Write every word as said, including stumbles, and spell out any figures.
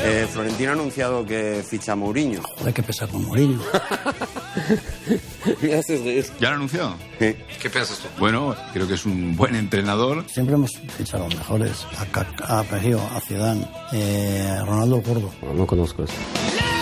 Eh, Florentino ha anunciado que ficha a Mourinho. Joder, qué pesa con Mourinho. Me haces reír. ¿Ya lo ha anunciado? Sí. ¿Qué piensas tú? Bueno, creo que es un buen entrenador. Siempre hemos fichado a los mejores. A Kaká, a Pejio, a Zidane, eh, a Ronaldo Gordo. No, no conozco eso.